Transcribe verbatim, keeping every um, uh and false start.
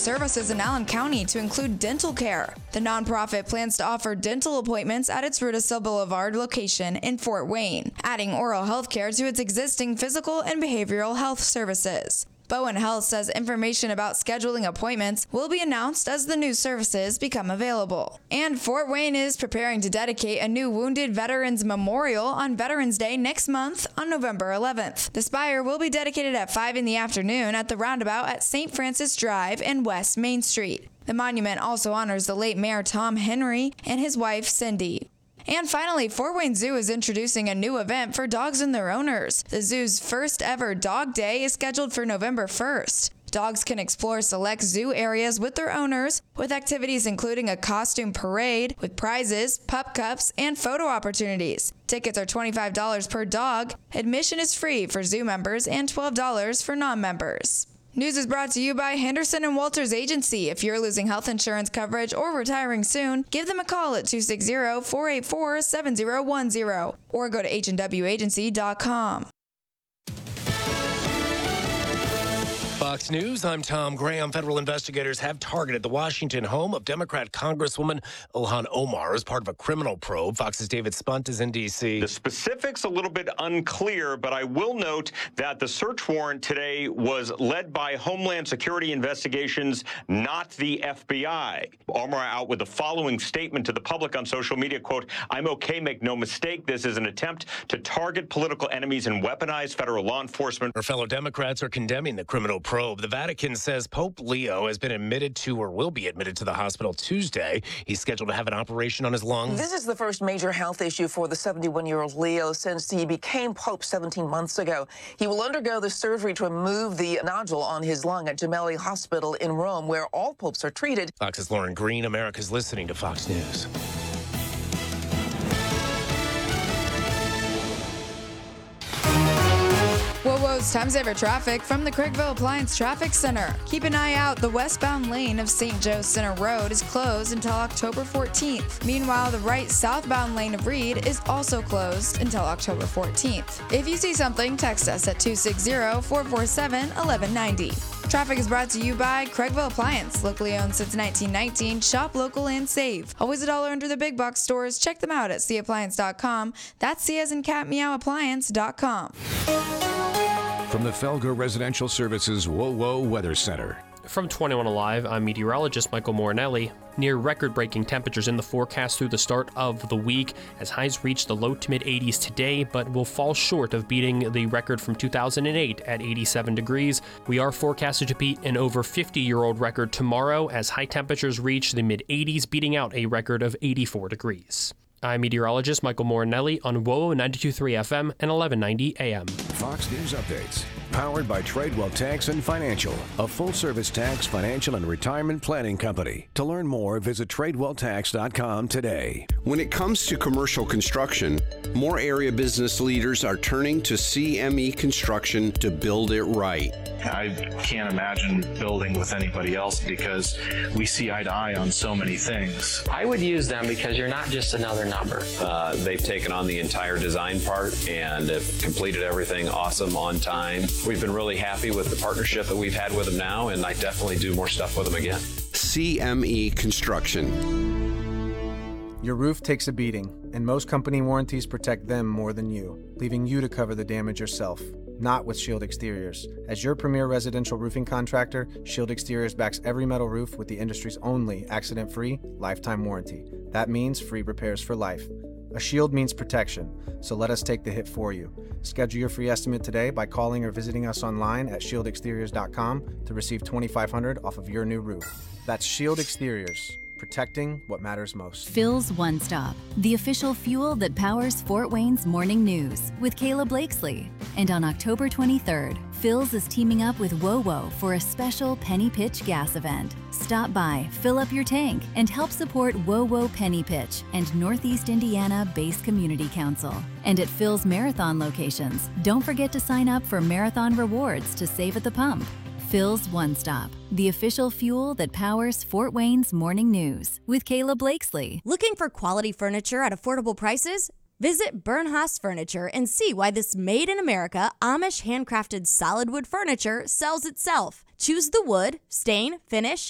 services in Allen County to include dental care. The nonprofit plans to offer dental appointments at its Rudisill Boulevard location in Fort Wayne, adding oral health care to its existing physical and behavioral health services. Bowen Health says information about scheduling appointments will be announced as the new services become available. And Fort Wayne is preparing to dedicate a new Wounded Veterans Memorial on Veterans Day next month on November eleventh. The spire will be dedicated at five in the afternoon at the roundabout at Saint Francis Drive and West Main Street. The monument also honors the late Mayor Tom Henry and his wife Cindy. And finally, Fort Wayne Zoo is introducing a new event for dogs and their owners. The zoo's first ever Dog Day is scheduled for November first. Dogs can explore select zoo areas with their owners, with activities including a costume parade with prizes, pup cups, and photo opportunities. Tickets are twenty-five dollars per dog. Admission is free for zoo members and twelve dollars for non-members. News is brought to you by Henderson and Walters Agency. If you're losing health insurance coverage or retiring soon, give them a call at two six zero, four eight four, seven zero one zero or go to H and W agency dot com. Fox News, I'm Tom Graham. Federal investigators have targeted the Washington home of Democrat Congresswoman Ilhan Omar as part of a criminal probe. Fox's David Spunt is in D C. The specifics a little bit unclear, but I will note that the search warrant today was led by Homeland Security Investigations, not the F B I. Omar out with the following statement to the public on social media, quote, "I'm okay, make no mistake. This is an attempt to target political enemies and weaponize federal law enforcement." Her fellow Democrats are condemning the criminal probe. The Vatican says Pope Leo has been admitted to or will be admitted to the hospital Tuesday. He's scheduled to have an operation on his lung. This is the first major health issue for the seventy-one-year-old Leo since he became Pope seventeen months ago. He will undergo the surgery to remove the nodule on his lung at Gemelli Hospital in Rome, where all popes are treated. Fox's Lauren Green. America's listening to Fox News. Whoa, whoa's time saver traffic from the Crickville Appliance Traffic Center. Keep an eye out. The westbound lane of Saint Joe Center Road is closed until October fourteenth. Meanwhile, the right southbound lane of Reed is also closed until October fourteenth. If you see something, text us at two six zero, four four seven, one one nine zero. Traffic is brought to you by Crickville Appliance, locally owned since nineteen nineteen. Shop local and save. Always a dollar under the big box stores. Check them out at c appliance dot com. That's C as in cat meow appliance dot com. From the Felger Residential Services Whoa Whoa Weather Center. From twenty-one Alive, I'm meteorologist Michael Morinelli. Near record-breaking temperatures in the forecast through the start of the week, as highs reach the low to mid-eighties today, but will fall short of beating the record from two thousand eight at eighty-seven degrees. We are forecasted to beat an over fifty-year-old record tomorrow as high temperatures reach the mid-eighties, beating out a record of eighty-four degrees. I'm meteorologist Michael Morinelli on W O O ninety-two point three F M and eleven ninety A M. Fox News Updates, powered by Tradewell Tax and Financial, a full-service tax, financial, and retirement planning company. To learn more, visit tradewell tax dot com today. When it comes to commercial construction, more area business leaders are turning to C M E Construction to build it right. I can't imagine building with anybody else because we see eye to eye on so many things. I would use them because you're not just another number. Uh, they've taken on the entire design part and have completed everything awesome on time. We've been really happy with the partnership that we've had with them now, and I definitely do more stuff with them again. C M E Construction. Your roof takes a beating, and most company warranties protect them more than you, leaving you to cover the damage yourself. Not with Shield Exteriors. As your premier residential roofing contractor, Shield Exteriors backs every metal roof with the industry's only accident-free, lifetime warranty. That means free repairs for life. A shield means protection, so let us take the hit for you. Schedule your free estimate today by calling or visiting us online at shield exteriors dot com to receive twenty-five hundred dollars off of your new roof. That's Shield Exteriors, protecting what matters most. Phil's One Stop, the official fuel that powers Fort Wayne's morning news with Kayla Blakesley. And on October twenty-third, Phil's is teaming up with W O W O for a special Penny Pitch gas event. Stop by, fill up your tank, and help support W O W O Penny Pitch and Northeast Indiana Base Community Council. And at Phil's Marathon locations, don't forget to sign up for Marathon Rewards to save at the pump. Phil's One Stop, the official fuel that powers Fort Wayne's morning news with Kayla Blakesley. Looking for quality furniture at affordable prices? Visit Bernhaus Furniture and see why this made-in-America Amish handcrafted solid wood furniture sells itself. Choose the wood, stain, finish,